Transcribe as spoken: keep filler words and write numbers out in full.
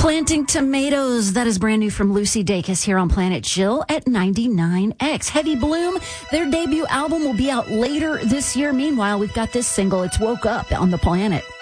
Planting Tomatoes, that is brand new from Lucy Dacus here on Planet Jill at ninety-nine X. Heavy Bloom, their debut album will be out later this year. Meanwhile, we've got this single, It's Woke Up on the Planet.